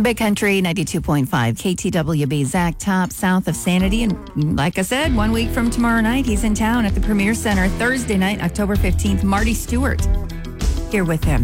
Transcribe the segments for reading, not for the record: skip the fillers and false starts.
Big Country 92.5 KTWB. Zach Top, south of Sanity. And like I said, 1 week from tomorrow night, he's in town at the Premier Center. Thursday night, October 15th, Marty Stewart here with him.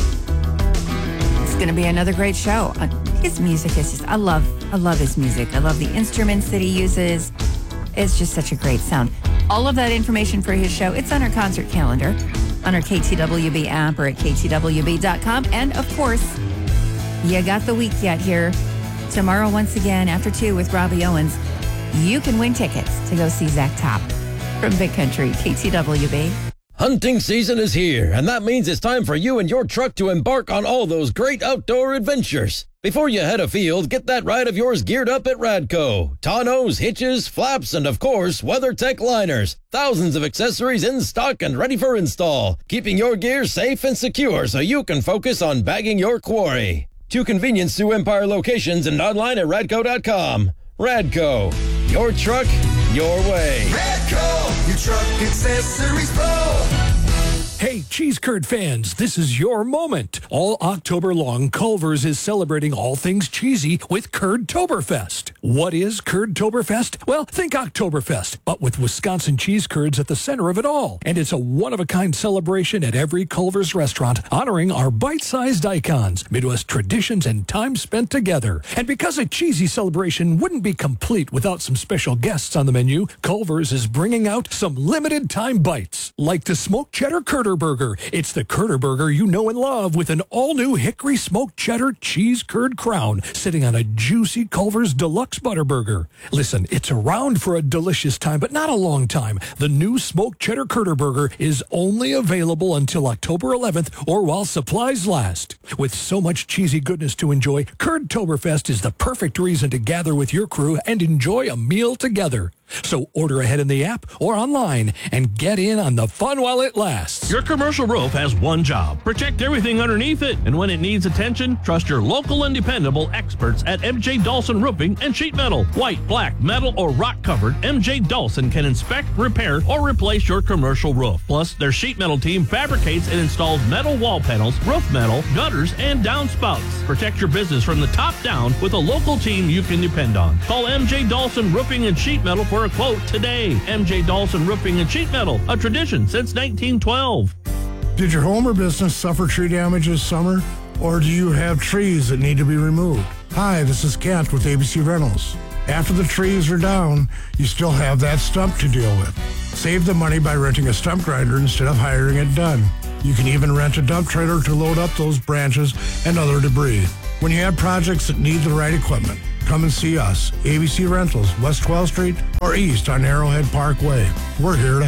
It's going to be another great show. His music is just, I love his music. I love the instruments that he uses. It's just such a great sound. All of that information for his show, it's on our concert calendar, on our KTWB app or at ktwb.com. And of course, you got the week yet here. Tomorrow, once again, after 2 with Robbie Owens, you can win tickets to go see Zach Top from Big Country, KTWB. Hunting season is here, and that means it's time for you and your truck to embark on all those great outdoor adventures. Before you head afield, get that ride of yours geared up at Radco. Tonneaus, hitches, flaps, and of course, WeatherTech liners. Thousands of accessories in stock and ready for install, keeping your gear safe and secure so you can focus on bagging your quarry. 2 convenient Sioux Empire locations and online at radco.com. Radco, your truck, your way. Radco, your truck accessories pro. Hey, cheese curd fans, this is your moment. All October long, Culver's is celebrating all things cheesy with Curd-toberfest. What is Curd-toberfest? Well, think Oktoberfest, but with Wisconsin cheese curds at the center of it all. And it's a one-of-a-kind celebration at every Culver's restaurant, honoring our bite-sized icons, Midwest traditions, and time spent together. And because a cheesy celebration wouldn't be complete without some special guests on the menu, Culver's is bringing out some limited-time bites, like the smoked cheddar Curder Burger. It's the Curder Burger you know and love with an all-new hickory smoked cheddar cheese curd crown sitting on a juicy Culver's Deluxe Butter Burger. Listen, it's around for a delicious time, but not a long time. The new smoked cheddar Curder Burger is only available until October 11th or while supplies last. With so much cheesy goodness to enjoy, Curd-toberfest is the perfect reason to gather with your crew and enjoy a meal together. So order ahead in the app or online and get in on the fun while it lasts. Your commercial roof has one job: protect everything underneath it. And when it needs attention, trust your local and dependable experts at MJ Dawson Roofing and Sheet Metal. White, black, metal, or rock covered, MJ Dawson can inspect, repair, or replace your commercial roof. Plus, their sheet metal team fabricates and installs metal wall panels, roof metal, gutters, and downspouts. Protect your business from the top down with a local team you can depend on. Call MJ Dawson Roofing and Sheet Metal for a quote today. MJ Dawson Roofing and Sheet Metal, a tradition since 1912. Did your home or business suffer tree damage this summer? Or do you have trees that need to be removed? Hi, this is Kent with ABC Rentals. After the trees are down, you still have that stump to deal with. Save the money by renting a stump grinder instead of hiring it done. You can even rent a dump trailer to load up those branches and other debris. When you have projects that need the right equipment, come and see us, ABC Rentals, West 12th Street or east on Arrowhead Parkway. We're here to